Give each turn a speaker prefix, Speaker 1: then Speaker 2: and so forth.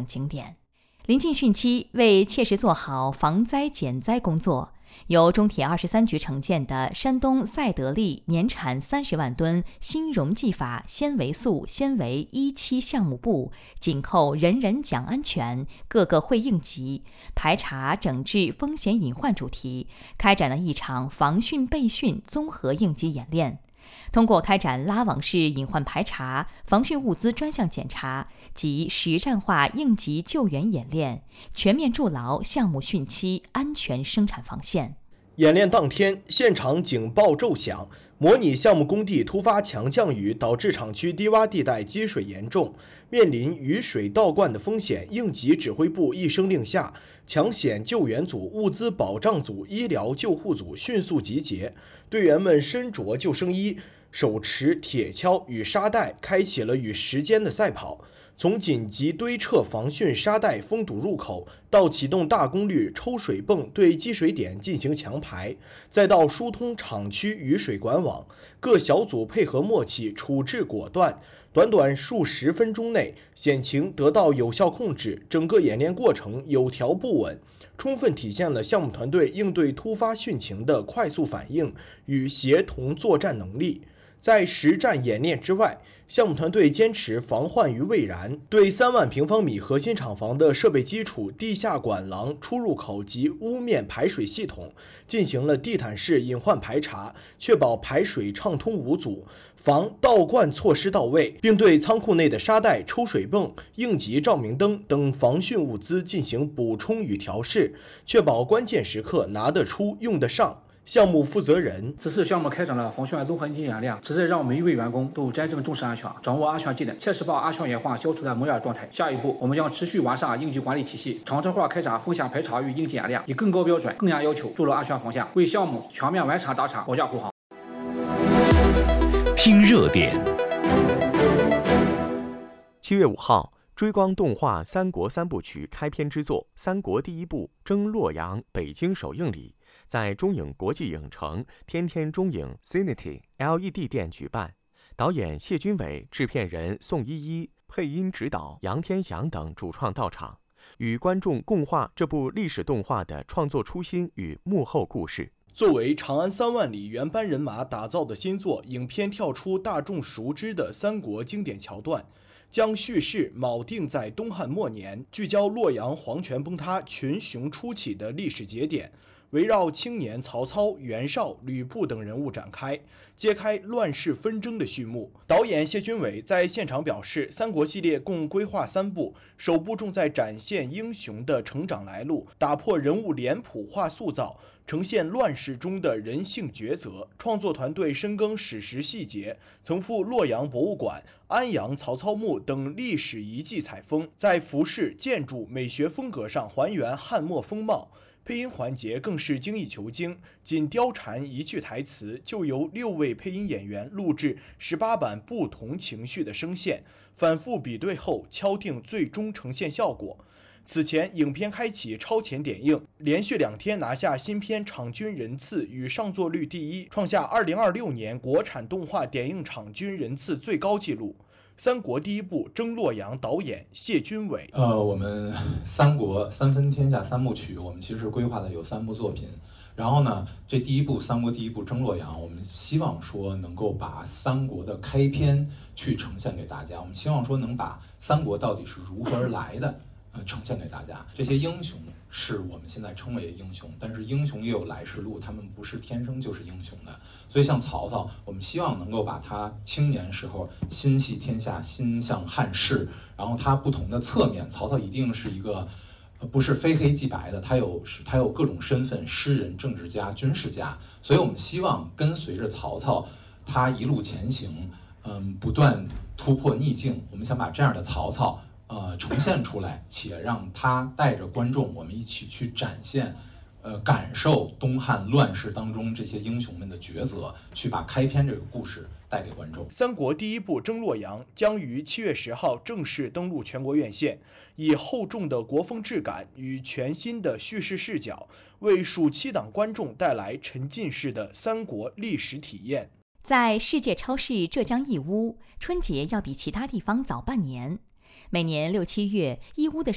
Speaker 1: 景点。临近汛期，为切实做好防灾减灾工作，由中铁23局承建的山东赛德利年产30万吨新溶剂法纤维素纤维1期项目部紧扣人人讲安全、各个会应急、排查整治风险隐患主题，开展了一场防汛备汛综合应急演练。通过开展拉网式隐患排查、防汛物资专项检查及实战化应急救援演练，全面筑牢项目汛期安全生产防线。
Speaker 2: 演练当天，现场警报骤响，模拟项目工地突发强降雨导致厂区低洼地带积水严重，面临雨水倒灌的风险，应急指挥部一声令下，抢险救援组、物资保障组、医疗救护组迅速集结，队员们身着救生衣，手持铁锹与沙袋，开启了与时间的赛跑。从紧急堆撤防汛沙袋封堵入口，到启动大功率抽水泵对积水点进行强排，再到疏通厂区雨水管网，各小组配合默契，处置果断。短短数十分钟内，险情得到有效控制，整个演练过程有条不紊，充分体现了项目团队应对突发汛情的快速反应与协同作战能力。在实战演练之外，项目团队坚持防患于未然，对3万平方米核心厂房的设备基础、地下管廊、出入口及屋面排水系统进行了地毯式隐患排查，确保排水畅通无阻，防倒灌措施到位，并对仓库内的沙袋、抽水泵、应急照明灯等防汛物资进行补充与调试，确保关键时刻拿得出、用得上。项目负责人：
Speaker 3: 此次项目开展了防汛综合应急演练，旨在让每一位员工都真正重视安全，掌握安全技能，切实把安全隐患消除在萌芽状态。下一步，我们将持续完善应急管理体系，常态化开展风险排查与应急演练，以更高标准、更严要求筑牢安全防线，为项目全面完产达产保驾护航。
Speaker 4: 听热点。7月5号，追光动画三国3部曲开篇之作《三国第一部征洛阳》北京首映礼在中影国际影城天天中影 Cinity LED 店举办，导演谢军伟、制片人宋依依、配音指导杨天祥等主创到场，与观众共话这部历史动画的创作初心与幕后故事。
Speaker 2: 作为长安3万里原班人马打造的新作，影片跳出大众熟知的三国经典桥段，将叙事铆定在东汉末年，聚焦洛阳皇权崩塌、群雄初起的历史节点，围绕青年曹操、袁绍、吕布等人物展开，揭开乱世纷争的序幕。导演谢军伟在现场表示，三国系列共规划3部，首部重在展现英雄的成长来路，打破人物脸谱化塑造，呈现乱世中的人性抉择。创作团队深耕史实细节，曾赴洛阳博物馆、安阳曹操墓等历史遗迹采风，在服饰、建筑、美学风格上还原汉末风貌。配音环节更是精益求精，仅貂蝉一句台词就由6位配音演员录制18版不同情绪的声线，反复比对后敲定最终呈现效果。此前，影片开启超前点映，连续2天拿下新片场均人次与上座率第1，创下2026年国产动画点映场均人次最高纪录。三国第一部征洛阳导演谢军伟。
Speaker 5: 我们三国三分天下3部曲，我们其实规划的有3部作品。然后呢，这第一部三国第一部征洛阳，我们希望说能够把三国的开篇去呈现给大家。我们希望说能把三国到底是如何而来的，呈现给大家。这些英雄是我们现在称为英雄，但是英雄也有来时路，他们不是天生就是英雄的。所以像曹操，我们希望能够把他青年时候心系天下、心向汉室，然后他不同的侧面，曹操一定是一个不是非黑即白的，他有各种身份，诗人、政治家、军事家。所以我们希望跟随着曹操，他一路前行，不断突破逆境。我们想把这样的曹操呈现出来，且让他带着观众，我们一起去展现，感受东汉乱世当中这些英雄们的抉择，去把开篇这个故事带给观众。
Speaker 2: 三国第一部征洛阳将于7月10号正式登陆全国院线，以厚重的国风质感与全新的叙事视角，为暑期档观众带来沉浸式的三国历史体验。
Speaker 1: 在世界超市浙江义乌，春节要比其他地方早半年。每年6、7月，义乌的